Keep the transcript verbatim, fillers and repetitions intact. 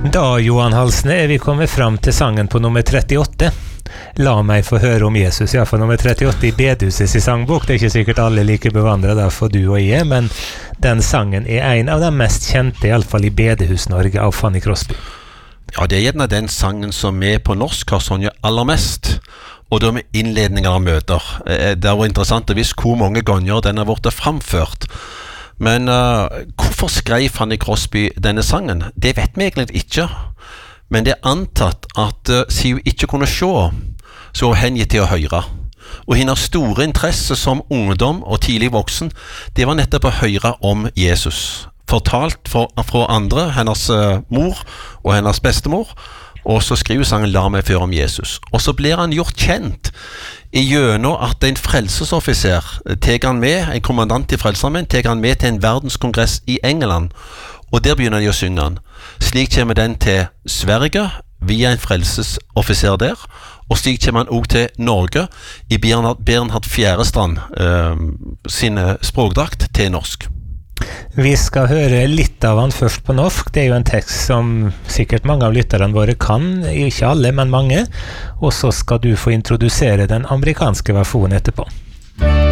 Da, Johan Halsne, er vi kommet fram til sangen på nummer trettiåtte. La meg få høre om Jesus, ja, for nummer trettiåtte i Bedehusets sangbok. Det er ikke sikkert alle like bevandret der for du og jeg, men den sangen er en av de mest kjente, i alle fall i Bedehus-Norge, av Fanny Crosby. Ja, det er gjerne den sangen som vi på norsk har sånn aller mest, og da med innledninger av møter. Det er jo interessant å vise hvor mange ganger den har vært framført. Men uh, hvorfor skrev Fanny Crosby denne sangen? Det vet vi egentlig ikke. Men det er antatt at uh, siden hun ikke kunne se, så var hun hengitt til å høre. Og hennes store interesse som ungdom og tidlig voksen, det var nettopp å høre om Jesus. Fortalt for, fra andre, hennes uh, mor og hennes bestemor. Og så skriver sangen «La meg føre om Jesus». Og så blir han gjort kjent i gjennom at en frelsesoffiser teger han med, en kommandant i Frelsesarmeen, teger han med til en verdenskongress i England. Og der begynner de å synge han. Slik kommer den til Sverige, via en frelsesoffiser der. Og slik kommer han også til Norge, i Bernhard, Bernhard Fjærestrand eh, sin språkdrakt til norsk. Vi skal høre litt av han først på norsk. Det er jo en tekst som sikkert mange av lytterne våre kan, ikke alle, men mange. Og så skal du få introdusere den amerikanske versjonen etterpå.